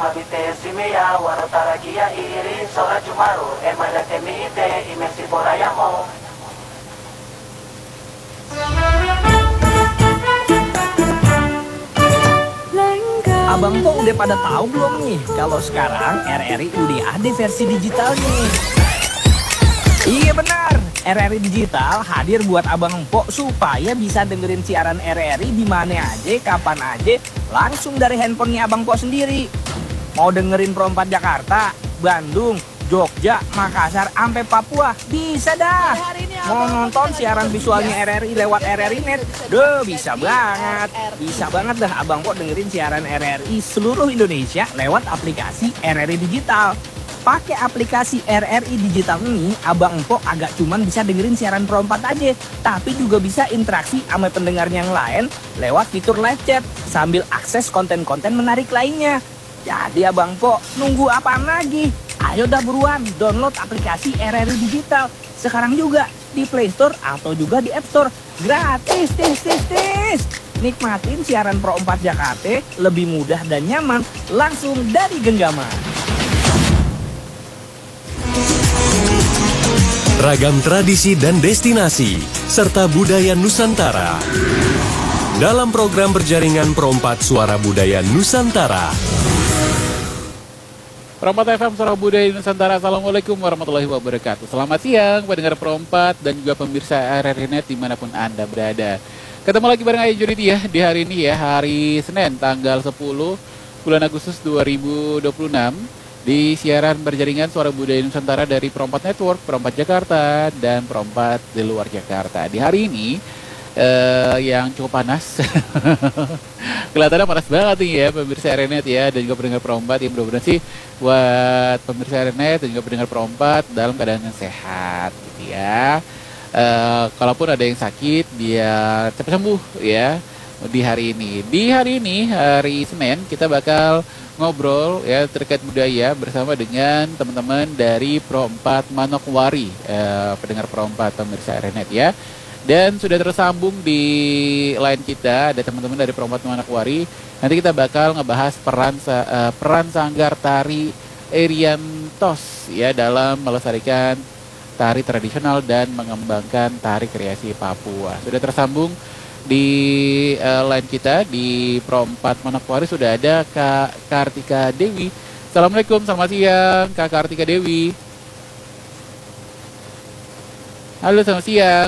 mabite simia warotarakia iri sora cumaru emalate miite imesi porayamo. Abang Po udah pada tahu belum nih kalau sekarang RRI udah ada versi digitalnya. Iya benar, RRI Digital hadir buat Abang Po supaya bisa dengerin siaran RRI di mana aja, kapan aja, langsung dari handphonenya Abang Po sendiri. Mau dengerin Pro 4 Jakarta, Bandung, Jogja, Makassar, sampai Papua, bisa dah. Mau nonton siaran visualnya RRI lewat RRI Net, bisa banget. Bisa banget dah Abang Po dengerin siaran RRI seluruh Indonesia lewat aplikasi RRI Digital. Pakai aplikasi RRI Digital ini, Abang Po agak cuman bisa dengerin siaran Pro 4 aja, tapi juga bisa interaksi sama pendengar yang lain lewat fitur live chat sambil akses konten-konten menarik lainnya. Jadi Abang Po, nunggu apaan lagi? Ayo dah buruan download aplikasi RRI Digital sekarang juga di Play Store atau juga di App Store. Gratis, tis. Nikmatin siaran Pro 4 Jakarta lebih mudah dan nyaman langsung dari genggaman. Ragam tradisi dan destinasi, serta budaya Nusantara. Dalam program berjaringan Pro 4 Suara Budaya Nusantara. Pro 4 FM Suara Budaya Nusantara. Assalamualaikum warahmatullahi wabarakatuh. Selamat siang pendengar Pro 4 dan juga pemirsa RRI Net dimanapun Anda berada. Ketemu lagi bareng Ayu Juriti ya di hari ini ya, hari Senin tanggal 10 bulan Agustus 2026. Di siaran berjaringan Suara Budaya Nusantara dari Pro 4 Network, Pro 4 Jakarta, dan Pro 4 di luar Jakarta. Di hari ini yang cukup panas, kelihatannya panas banget nih ya pemirsa RNet ya, dan juga pendengar Pro 4 yang mudah-mudahan sih buat pemirsa RNet dan juga pendengar Pro 4 dalam keadaan yang sehat gitu ya. Kalaupun ada yang sakit, dia cepat sembuh ya di hari ini. Di hari ini, hari Senin, kita bakal ngobrol ya terkait budaya bersama dengan teman-teman dari Pro 4 Manokwari, pendengar Pro 4 pemirsa RNet ya. Dan sudah tersambung di line kita ada teman-teman dari Pro 4 Manokwari. Nanti kita bakal ngebahas peran Sanggar Tari Eriantos ya dalam melestarikan tari tradisional dan mengembangkan tari kreasi Papua. Sudah tersambung di line kita di Pro 4 Manokwari sudah ada Kak Kartika Dewi. Assalamualaikum, selamat siang Kak Kartika Dewi. Halo, selamat siang.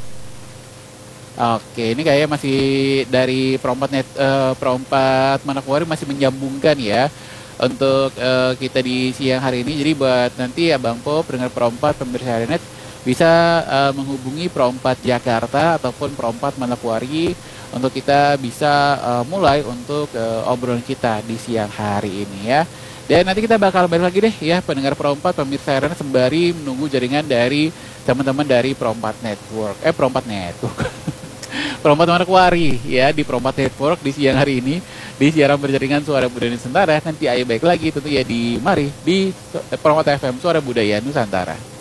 Oke, ini kayaknya masih dari Pro 4 Manokwari masih menyambungkan ya untuk kita di siang hari ini. Jadi buat nanti Abang Po pendengar Pro 4 pemirsa RNet bisa menghubungi Pro 4 Jakarta ataupun Pro 4 Manokwari untuk kita bisa mulai untuk obrolan kita di siang hari ini ya. Dan nanti kita bakal balik lagi deh ya pendengar Pro 4 pemirsa RNet sembari menunggu jaringan dari teman-teman dari Pro 4 Network. Pro 4 Network. Pro 4 Manokwari ya di Pro 4 Network di siang hari ini di siaran berjaringan Suara Budaya Nusantara. Nanti ayo baik lagi tentu ya di Pro 4 FM Suara Budaya Nusantara.